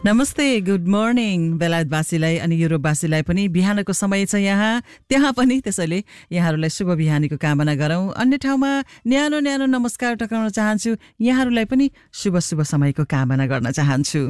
नमस्ते, good morning बेलायतवासीलाई अनि युरोपवासीलाई पनि बिहानको समय छ यहाँ त्यहाँ पनि, त्यसैले यहाँहरूलाई शुभ बिहानीको कामना गरौँ। अन्य ठाउँमा न्यानो न्यानो नमस्कार टक्राउन चाहन्छु, यहाँहरूलाई पनि शुभ शुभ समयको कामना गर्न चाहन्छु।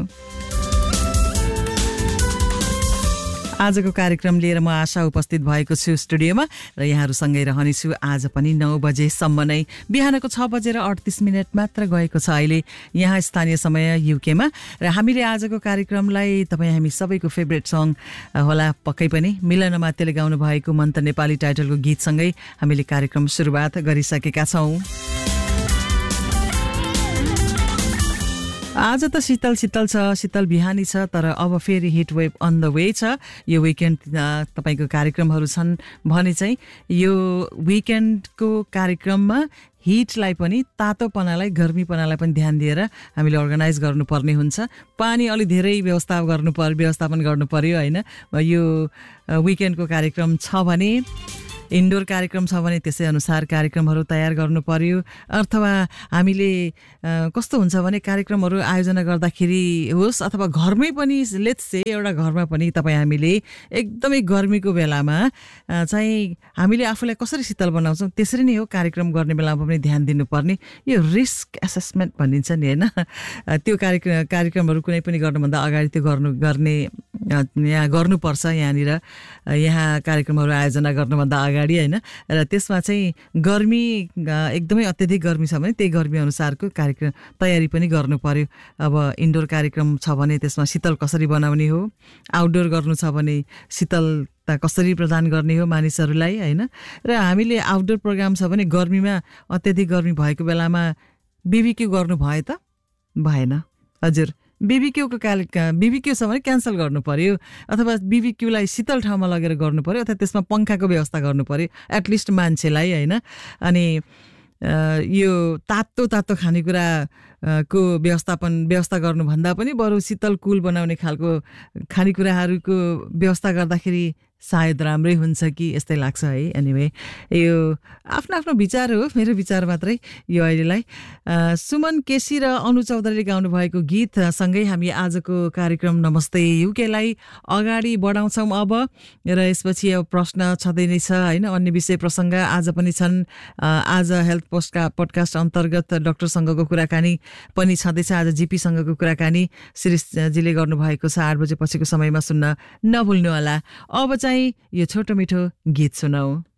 आजको कार्यक्रम लिएर म आशा उपस्थित भएको छु स्टुडियोमा र यहाँहरूसँगै रहनेछु आज पनि 9 बजेसम्म नै। बिहानको 6 बजेर 38 मिनट मात्र गएको छ अहिले यहाँ स्थानीय समय युकेमा र हामीले आजको कार्यक्रमलाई हामी सबैको फेभरेट सङ होला पक्कै पनि मिलन मात्यले गाउनु भएको मन त नेपाली टाइटलको गीतसँगै हामीले कार्यक्रम सुरुवात गरिसकेका छौँ। आज त शीतल शीतल छ, शीतल बिहानी छ, तर अब फेरि hit wave on the way छ। यो विकेन्ड तपाईँको कार्यक्रमहरू छन् भने चाहिँ यो विकेन्डको कार्यक्रममा हिटलाई पनि तातोपनालाई गर्मीपनालाई पनि ध्यान दिएर हामीले अर्गनाइज गर्नुपर्ने हुन्छ। पानी अलि धेरै व्यवस्थापन गर्नु पर्यो हैन। यो विकेन्डको कार्यक्रम छ भने इन्डोर कार्यक्रम छ भने त्यसै अनुसार कार्यक्रमहरू तयार गर्नु पर्यो। अथवा हामीले कस्तो हुन्छ भने कार्यक्रमहरू आयोजना गर्दाखेरि होस् अथवा घरमै पनि लेट्स से एउटा घरमा पनि हामीले एकदमै गर्मीको बेलामा चाहिँ हामीले आफूलाई कसरी शीतल बनाउँछौँ त्यसरी नै हो कार्यक्रम गर्ने बेलामा पनि ध्यान दिनुपर्ने। यो रिस्क एसेसमेन्ट भनिन्छ नि हैन। त्यो कार्यक्रमहरू कुनै पनि गर्नुभन्दा अगाडि त्यो यहाँ गर्नुपर्छ। यहाँ कार्यक्रमहरू आयोजना गर्नुभन्दा अगाडि हैन। र त्यसमा चाहिँ गर्मी एकदमै अत्यधिक गर्मी छ भने त्यही गर्मी अनुसारको कार्यक्रम तयारी पनि गर्नु पर्यो। अब इन्डोर कार्यक्रम छ भने त्यसमा शीतल कसरी बनाउने हो, आउटडोर गर्नु छ भने शीतलता कसरी प्रदान गर्ने हो मानिसहरूलाई हैन। र हामीले आउटडोर प्रोग्राम छ भने गर्मीमा अत्यधिक गर्मी भएको बेलामा बीबीक्यू गर्नु भयो त भएन हजुर। बीबीक्यू छ भने क्यान्सल गर्नु पर्यो अथवा बीबीक्यूलाई शीतल ठाउँमा लगेर गर्नु पर्यो अथवा त्यसमा पंखाको व्यवस्था गर्नु पर्यो एटलिस्ट मान्छेलाई हैन। अनि यो तातो खानेकुरा को व्यवस्था गर्नुभन्दा पनि बरु शीतल कुल बनाउने खालको खानेकुराहरूको व्यवस्था गर्दाखेरि सायद राम्रै हुन्छ कि यस्तै लाग्छ है। एनीवे यो आफ्नो विचार हो, मेरो विचार मात्रै यो अहिलेलाई। सुमन केसी र अनु चौधरीले गाउनु भएको गीत सँगै हामी आजको कार्यक्रम नमस्ते युकेलाई अगाडि बढाउँछौँ अब। र यसपछि अब प्रश्न छँदै नै छ हैन। अन्य विषय प्रसङ्ग आज पनि छन्। आज हेल्थ पडकास्ट अन्तर्गत डाक्टरसँगको कुराकानी पनि छँदैछ। आज जीपीसँगको कुराकानी शिरीषजीले गर्नुभएको छ 8 बजे पछिको समयमा सुन्न नभुल्नु होला। अब चाहिँ यो छोटो मिठो गीत सुनाऊ।